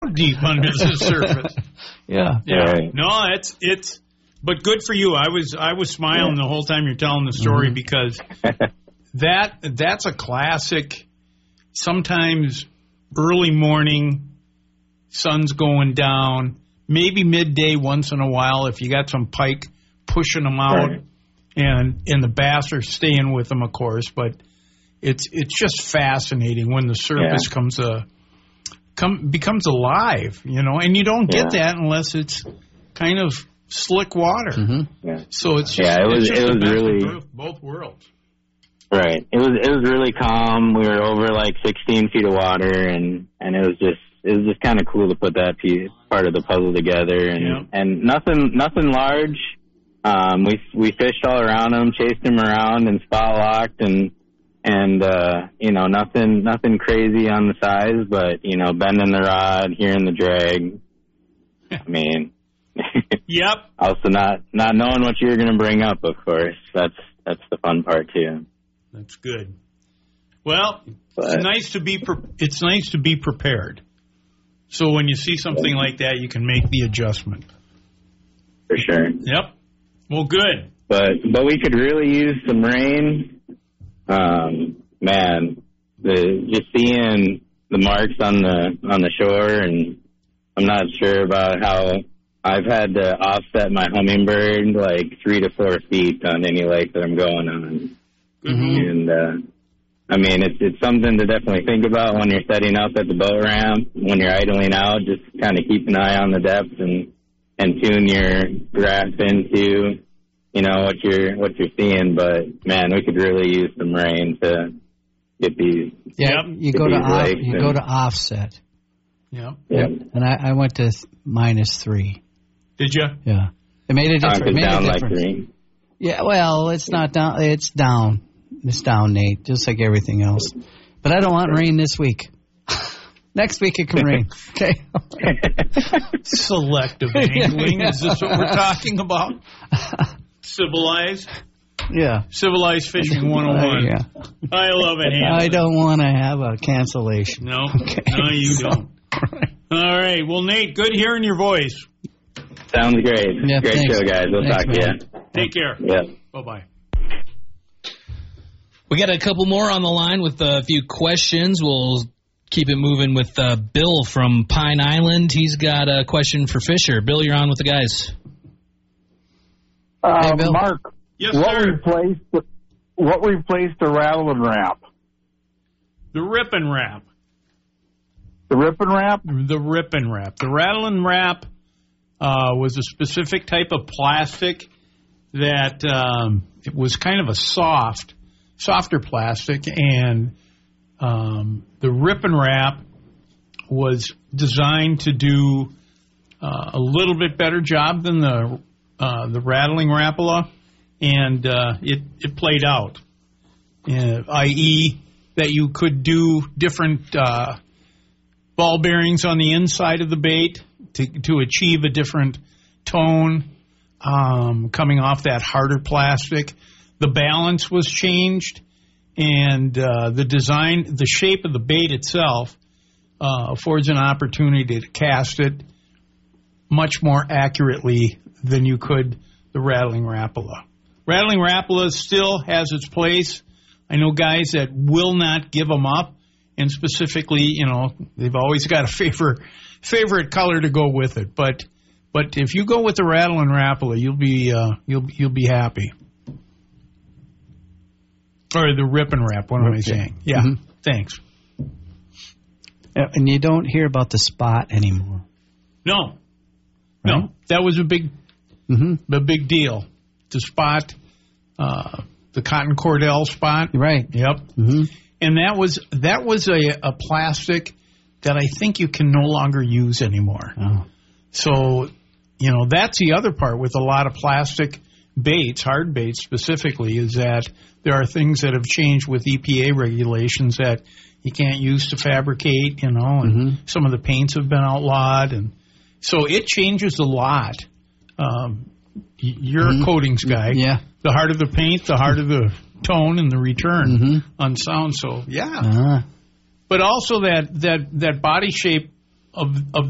deep under the surface. Yeah. Right. No, it's. But good for you. I was smiling the whole time you're telling the story because that's a classic. Sometimes early morning, sun's going down. Maybe midday once in a while if you got some pike pushing them out, Right. and the bass are staying with them, of course. But it's just fascinating when the surface becomes alive, and you don't get that unless it's kind of slick water. Mm-hmm. Yeah. So it's just, it was the best really of both worlds. right. It was really calm. We were over like 16 feet of water, and it was just kind of cool to put that part of the puzzle together, and nothing large. We fished all around them, chased them around, and spot locked, and nothing crazy on the size, but bending the rod, hearing the drag. I mean, Yep. Also, not knowing what you're going to bring up, of course. That's the fun part too. That's good. Well, it's nice to be prepared. So when you see something like that, you can make the adjustment. For sure. Yep. Well, good. But we could really use some rain. Man, just seeing the marks on the shore, and I'm not sure about how I've had to offset my hummingbird like 3 to 4 feet on any lake that I'm going on. Mm-hmm. And I mean, it's something to definitely think about when you're setting up at the boat ramp, when you're idling out. Just kind of keep an eye on the depth and tune your grasp into what you're seeing. But man, we could really use some rain to get these. Yeah, you go to offset. Yep. And I went to -3. Did you? Yeah. It made a difference. Down like 3. Yeah, well, it's not down. It's down. It's down, Nate, just like everything else. But I don't want rain this week. Next week it can rain. Okay. Selective angling. Yeah. Is this what we're talking about? Civilized? Yeah. Civilized fishing 101. Yeah. I love it, Hanson. I don't want to have a cancellation. No. Okay. No, you don't. All right. Well, Nate, good hearing your voice. Sounds great. Yeah, great thanks. show, guys. We'll Thanks, talk to man. you. Take care. Yeah. Bye-bye. We got a couple more on the line with a few questions. We'll keep it moving with Bill from Pine Island. He's got a question for Fisher. Bill, you're on with the guys. Hey, Bill. Mark, Yes, sir. what replaced the rattling wrap? The Rippin' Wrap. The ripping wrap? The Rippin' Wrap. The Rattling Wrap was a specific type of plastic that it was kind of a softer plastic, and the Rippin' Wrap was designed to do a little bit better job than the Rattling Rapala, and it played out, i.e. that you could do different ball bearings on the inside of the bait to achieve a different tone coming off that harder plastic. The balance was changed, and the design, the shape of the bait itself affords an opportunity to cast it much more accurately than you could the Rattling Rapala. Rattling Rapala still has its place. I know guys that will not give them up, and specifically, they've always got a favorite color to go with it. But if you go with the Rattling Rapala, you'll be happy. Or the Rippin' Wrap, what am I saying? Yeah, Thanks. And you don't hear about the spot anymore. No, right? no, that was a big deal. The spot, the cotton cordell spot, Right. Yep. Mm-hmm. And that was a plastic that I think you can no longer use anymore. Oh. So, that's the other part with a lot of plastic baits, hard baits specifically, is that there are things that have changed with EPA regulations that you can't use to fabricate, and some of the paints have been outlawed. And so it changes a lot. You're a coatings guy. Yeah. The harder the paint, the harder the tone and the return on sound. So, yeah. Uh-huh. But also that body shape of